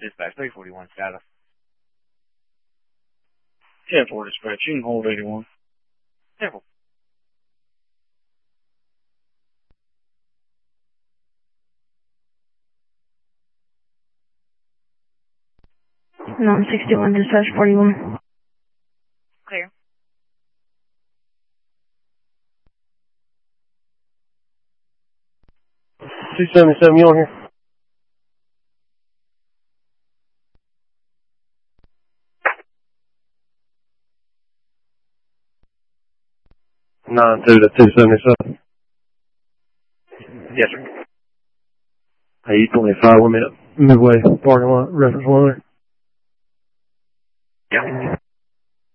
Dispatch 341 status. 10-4 dispatch, you can hold 81. 10-4. No, 61 dispatch 41. Clear. $277, you on here? $9-2 to 277. Yes, sir. Hey, 25, let me up Midway parking lot, reference one there. Yeah.